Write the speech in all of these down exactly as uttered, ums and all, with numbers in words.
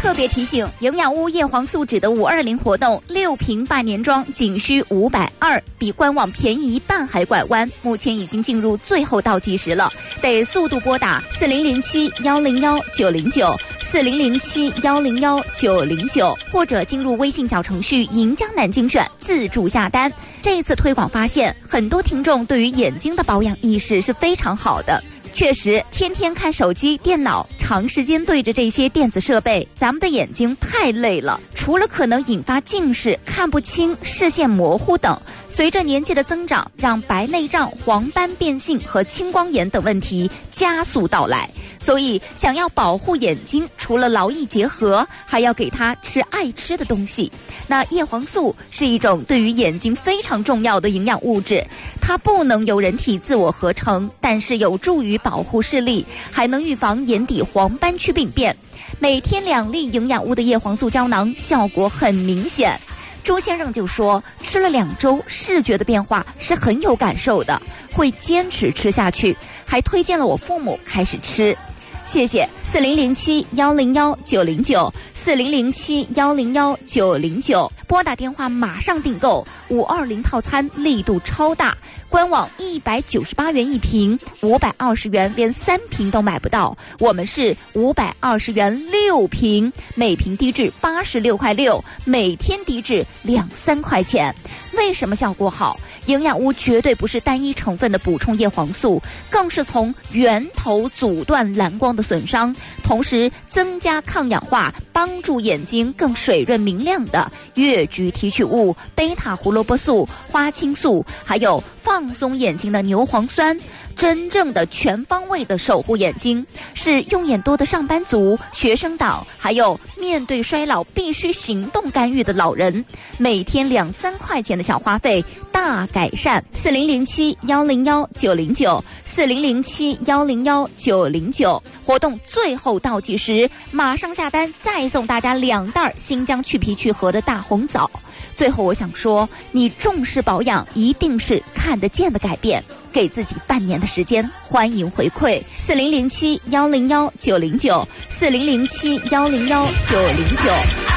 特别提醒，营养屋叶黄素酯的五二零活动，六瓶半年装仅需五百二，比官网便宜一半还拐弯。目前已经进入最后倒计时了，得速度拨打四零零七幺零幺九零九四零零七幺零幺九零九，或者进入微信小程序银江南精选自助下单。这一次推广发现，很多听众对于眼睛的保养意识是非常好的。确实，天天看手机、电脑，长时间对着这些电子设备，咱们的眼睛太累了。除了可能引发近视、看不清、视线模糊等，随着年纪的增长，让白内障、黄斑变性和青光眼等问题加速到来。所以，想要保护眼睛，除了劳逸结合，还要给它吃爱吃的东西。那叶黄素是一种对于眼睛非常重要的营养物质，它不能由人体自我合成，但是有助于保护视力，还能预防眼底黄斑区病变。每天两粒营养屋的叶黄素胶囊效果很明显。朱先生就说，吃了两周，视觉的变化是很有感受的，会坚持吃下去，还推荐了我父母开始吃。谢谢四零零七幺零幺九零九四零零七幺零幺九零九，拨打电话马上订购五二零套餐，力度超大，官网一百九十八元一瓶，五百二十元连三瓶都买不到，我们是五百二十元六瓶，每瓶低至八十六块六，每天低至两三块钱。为什么效果好？营养屋绝对不是单一成分的补充叶黄素，更是从源头阻断蓝光的损伤，同时增加抗氧化，帮助眼睛更水润明亮的越橘提取物、贝塔胡萝卜素、花青素，还有放松眼睛的牛磺酸，真正的全方位的守护眼睛，是用眼多的上班族、学生党，还有面对衰老必须行动干预的老人，每天两三块钱的小花费大改善。四零零七幺零幺九零九四零零七幺零幺九零九，活动最后倒计时，马上下单，再送大家两袋新疆去皮去核的大红枣。最后我想说，你重视保养，一定是看得见的改变，给自己半年的时间，欢迎回馈四零零七幺零幺九零九四零零七幺零幺九零九。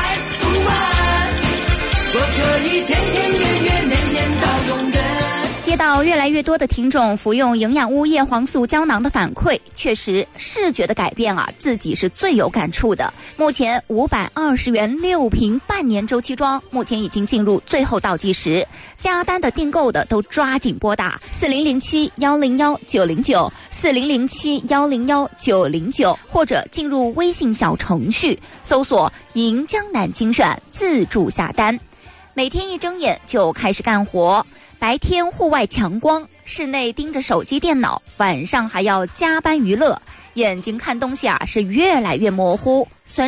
我可以天天月月年年到永远。接到越来越多的听众服用营养屋叶黄素胶囊的反馈，确实视觉的改变啊，自己是最有感触的。目前五百二十元六瓶半年周期装，目前已经进入最后倒计时，加单的订购的都抓紧拨打四零零七幺零幺九零九四零零七幺零幺九零九，或者进入微信小程序搜索银江南精选自助下单。每天一睁眼就开始干活，白天户外强光，室内盯着手机电脑，晚上还要加班娱乐，眼睛看东西啊是越来越模糊。